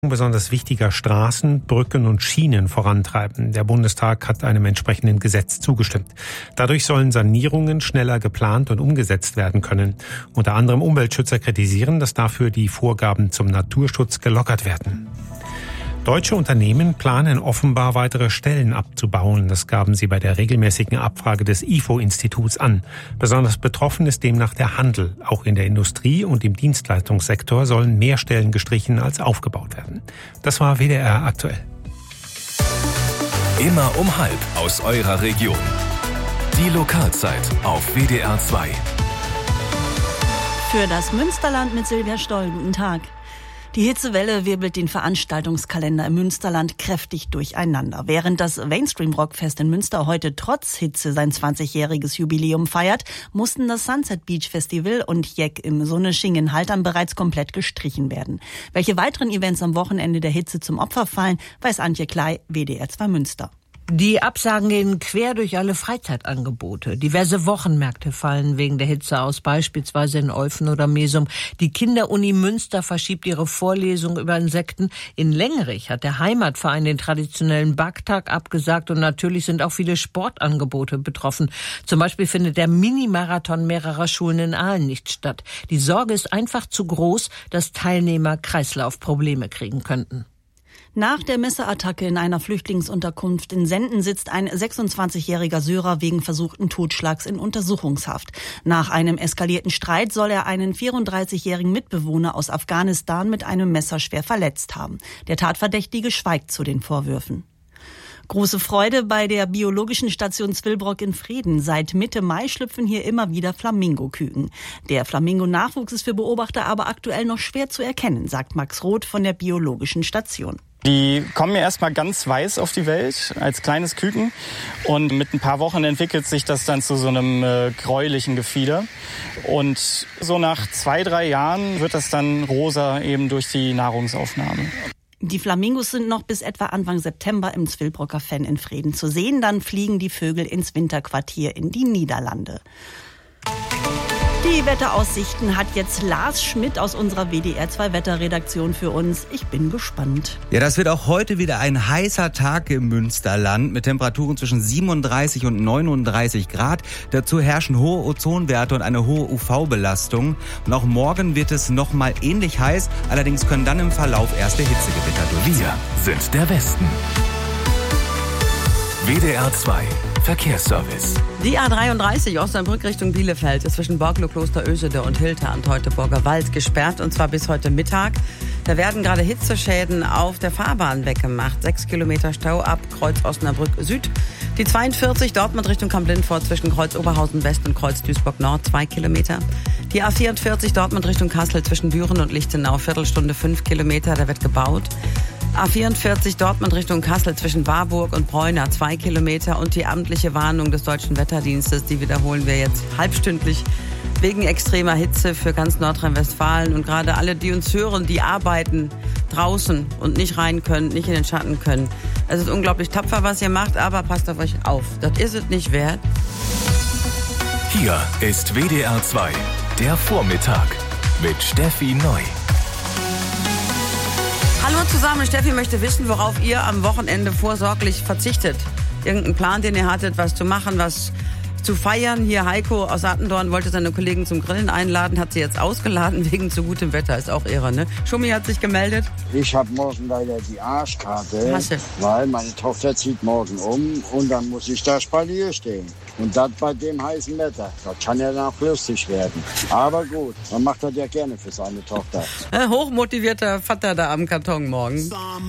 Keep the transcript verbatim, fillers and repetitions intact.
besonders wichtiger Straßen, Brücken und Schienen vorantreiben. Der Bundestag hat einem entsprechenden Gesetz zugestimmt. Dadurch sollen Sanierungen schneller geplant und umgesetzt werden können. Unter anderem Umweltschützer kritisieren, dass dafür die Vorgaben zum Naturschutz gelockert werden. Deutsche Unternehmen planen offenbar weitere Stellen abzubauen. Das gaben sie bei der regelmäßigen Abfrage des I F O-Instituts an. Besonders betroffen ist demnach der Handel. Auch in der Industrie und im Dienstleistungssektor sollen mehr Stellen gestrichen als aufgebaut werden. Das war W D R aktuell. Immer um halb aus eurer Region. Die Lokalzeit auf W D R zwei. Für das Münsterland mit Silvia Stoll. Guten Tag. Die Hitzewelle wirbelt den Veranstaltungskalender im Münsterland kräftig durcheinander. Während das Mainstream-Rockfest in Münster heute trotz Hitze sein zwanzigjähriges Jubiläum feiert, mussten das Sunset Beach Festival und Jeck im Sonnesching in Haltern bereits komplett gestrichen werden. Welche weiteren Events am Wochenende der Hitze zum Opfer fallen, weiß Antje Klei, W D R zwei Münster. Die Absagen gehen quer durch alle Freizeitangebote. Diverse Wochenmärkte fallen wegen der Hitze aus, beispielsweise in Olfen oder Mesum. Die Kinderuni Münster verschiebt ihre Vorlesung über Insekten. In Lengerich hat der Heimatverein den traditionellen Backtag abgesagt und natürlich sind auch viele Sportangebote betroffen. Zum Beispiel findet der Mini-Marathon mehrerer Schulen in Aalen nicht statt. Die Sorge ist einfach zu groß, dass Teilnehmer Kreislaufprobleme kriegen könnten. Nach der Messerattacke in einer Flüchtlingsunterkunft in Senden sitzt ein sechsundzwanzigjähriger Syrer wegen versuchten Totschlags in Untersuchungshaft. Nach einem eskalierten Streit soll er einen vierunddreißigjährigen Mitbewohner aus Afghanistan mit einem Messer schwer verletzt haben. Der Tatverdächtige schweigt zu den Vorwürfen. Große Freude bei der biologischen Station Zwillbrock in Vreden. Seit Mitte Mai schlüpfen hier immer wieder Flamingoküken. Der Flamingo-Nachwuchs ist für Beobachter aber aktuell noch schwer zu erkennen, sagt Max Roth von der biologischen Station. Die kommen ja erstmal ganz weiß auf die Welt, als kleines Küken. Und mit ein paar Wochen entwickelt sich das dann zu so einem äh, gräulichen Gefieder. Und so nach zwei, drei Jahren wird das dann rosa eben durch die Nahrungsaufnahme. Die Flamingos sind noch bis etwa Anfang September im Zwillbrocker Fenn in Vreden zu sehen. Dann fliegen die Vögel ins Winterquartier in die Niederlande. Die Wetteraussichten hat jetzt Lars Schmidt aus unserer W D R zwei Wetterredaktion für uns. Ich bin gespannt. Ja, das wird auch heute wieder ein heißer Tag im Münsterland mit Temperaturen zwischen siebenunddreißig und neununddreißig Grad. Dazu herrschen hohe Ozonwerte und eine hohe U V-Belastung. Und auch morgen wird es nochmal ähnlich heiß. Allerdings können dann im Verlauf erste Hitzegewitter durchziehen. Wir sind der Westen. W D R zwei Verkehrsservice. Die A dreiunddreißig Osnabrück Richtung Bielefeld ist zwischen Borglo, Kloster Ösede und Hilter und Teutoburger Wald gesperrt, und zwar bis heute Mittag. Da werden gerade Hitzeschäden auf der Fahrbahn weggemacht. Sechs Kilometer Stau ab Kreuz Osnabrück Süd. Die zweiundvierzig Dortmund Richtung Kamp-Lindfort zwischen Kreuz Oberhausen West und Kreuz Duisburg Nord, zwei Kilometer. Die A vierundvierzig Dortmund Richtung Kassel zwischen Büren und Lichtenau, Viertelstunde fünf Kilometer, da wird gebaut. A vierundvierzig Dortmund Richtung Kassel zwischen Warburg und Bräuna, zwei Kilometer. Und die amtliche Warnung des Deutschen Wetterdienstes, die wiederholen wir jetzt halbstündlich wegen extremer Hitze für ganz Nordrhein-Westfalen. Und gerade alle, die uns hören, die arbeiten draußen und nicht rein können, nicht in den Schatten können. Es ist unglaublich tapfer, was ihr macht, aber passt auf euch auf. Das ist es nicht wert. Hier ist W D R zwei, der Vormittag mit Steffi Neu. Hallo zusammen, Steffi möchte wissen, worauf ihr am Wochenende vorsorglich verzichtet. Irgendeinen Plan, den ihr hattet, was zu machen, was zu feiern. Hier Heiko aus Attendorn wollte seine Kollegen zum Grillen einladen, hat sie jetzt ausgeladen wegen zu gutem Wetter. Ist auch Ehre, ne? Schumi hat sich gemeldet. Ich habe morgen leider die Arschkarte, Hast du? weil meine Tochter zieht morgen um und dann muss ich da Spalier stehen. Und das bei dem heißen Wetter. Das kann ja dann auch lustig werden. Aber gut, man macht das ja gerne für seine Tochter. Hochmotivierter Vater da am Karton morgen.